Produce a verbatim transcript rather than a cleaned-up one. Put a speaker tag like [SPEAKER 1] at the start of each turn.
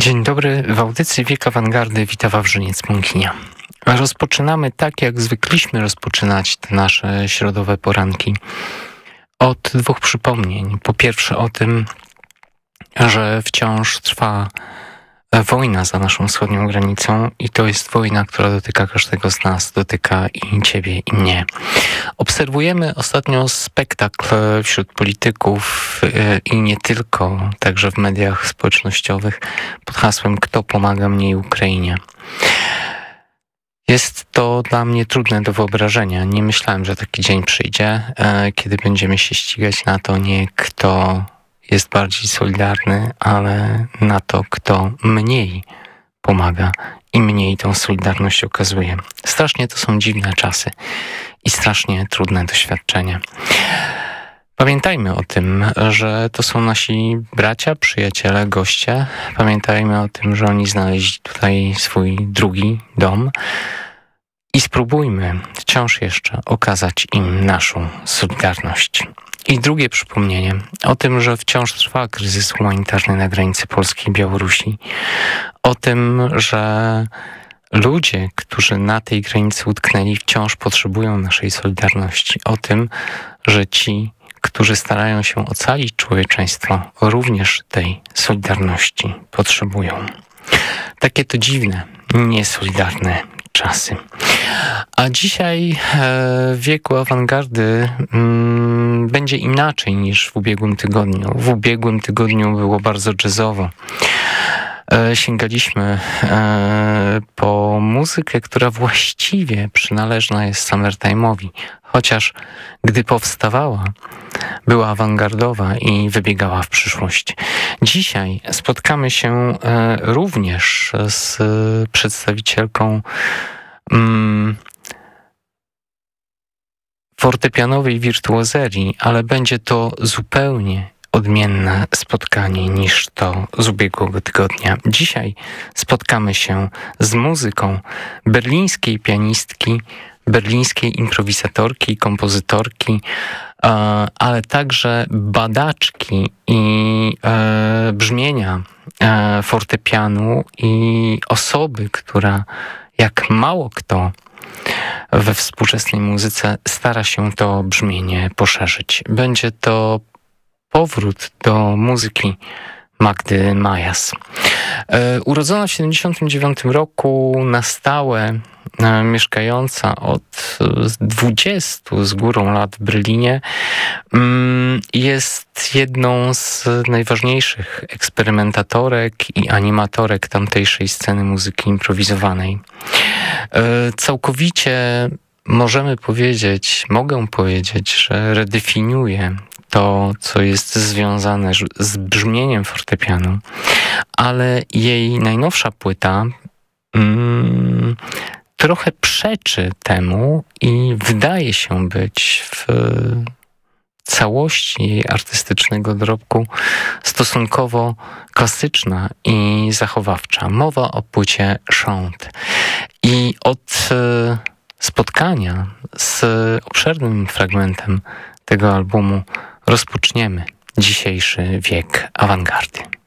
[SPEAKER 1] Dzień dobry, w audycji Wiek Awangardy wita Wawrzyniec Mąkinia. Rozpoczynamy tak, jak zwykliśmy rozpoczynać te nasze środowe poranki. Od dwóch przypomnień. Po pierwsze o tym, że wciąż trwa wojna za naszą wschodnią granicą i to jest wojna, która dotyka każdego z nas, dotyka i ciebie, i mnie. Obserwujemy ostatnio spektakl wśród polityków i nie tylko, także w mediach społecznościowych pod hasłem "Kto pomaga mniej Ukrainie?". Jest to dla mnie trudne do wyobrażenia. Nie myślałem, że taki dzień przyjdzie, kiedy będziemy się ścigać na to nie kto jest bardziej solidarny, ale na to, kto mniej pomaga i mniej tą solidarność okazuje. Strasznie to są dziwne czasy i strasznie trudne doświadczenie. Pamiętajmy o tym, że to są nasi bracia, przyjaciele, goście. Pamiętajmy o tym, że oni znaleźli tutaj swój drugi dom i spróbujmy wciąż jeszcze okazać im naszą solidarność. I drugie przypomnienie o tym, że wciąż trwa kryzys humanitarny na granicy Polski i Białorusi. O tym, że ludzie, którzy na tej granicy utknęli, wciąż potrzebują naszej solidarności. O tym, że ci, którzy starają się ocalić człowieczeństwo, również tej solidarności potrzebują. Takie to dziwne, niesolidarne czasy. A dzisiaj w wieku awangardy mm, będzie inaczej niż w ubiegłym tygodniu. W ubiegłym tygodniu było bardzo jazzowo. E, sięgaliśmy e, po muzykę, która właściwie przynależna jest Summertime'owi, chociaż gdy powstawała, była awangardowa i wybiegała w przyszłość. Dzisiaj spotkamy się e, również z przedstawicielką mm, fortepianowej wirtuozerii, ale będzie to zupełnie odmienne spotkanie niż to z ubiegłego tygodnia. Dzisiaj spotkamy się z muzyką berlińskiej pianistki, berlińskiej improwizatorki, kompozytorki, ale także badaczki i brzmienia fortepianu i osoby, która jak mało kto we współczesnej muzyce stara się to brzmienie poszerzyć. Będzie to powrót do muzyki Magdy Majas. E, urodzona w siedemdziesiątym dziewiątym roku, na stałe e, mieszkająca od dwudziestu z górą lat w Berlinie, mm, jest jedną z najważniejszych eksperymentatorek i animatorek tamtejszej sceny muzyki improwizowanej. E, całkowicie możemy powiedzieć, mogę powiedzieć, że redefiniuje to, co jest związane z brzmieniem fortepianu, ale jej najnowsza płyta mm, trochę przeczy temu i wydaje się być w całości jej artystycznego dorobku stosunkowo klasyczna i zachowawcza. Mowa o płycie Chant. I od e, spotkania z obszernym fragmentem tego albumu rozpoczniemy dzisiejszy wiek awangardy.